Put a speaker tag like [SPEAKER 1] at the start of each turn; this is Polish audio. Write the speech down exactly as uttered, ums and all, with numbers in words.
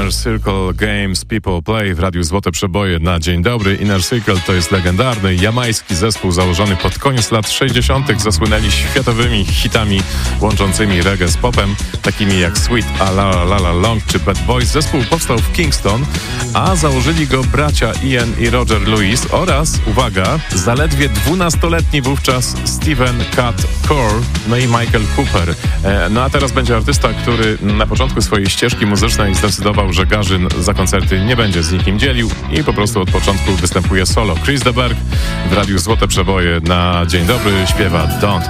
[SPEAKER 1] Inner Circle Games People Play w Radiu Złote Przeboje na dzień dobry. Inner Circle to jest legendarny jamański zespół założony pod koniec lat sześćdziesiątych. Zasłynęli światowymi hitami łączącymi reggae z popem, takimi jak Sweet A La La La Long czy Bad Boys. Zespół powstał w Kingston, a założyli go bracia Ian i Roger Lewis oraz, uwaga, zaledwie dwunastoletni wówczas Stephen Cat Core, no i Michael Cooper. No a teraz będzie artysta, który na początku swojej ścieżki muzycznej zdecydował, że garzy za koncerty nie będzie z nikim dzielił i po prostu od początku występuje solo. Chris de Burgh w Radiu Złote Przeboje na dzień dobry śpiewa Don't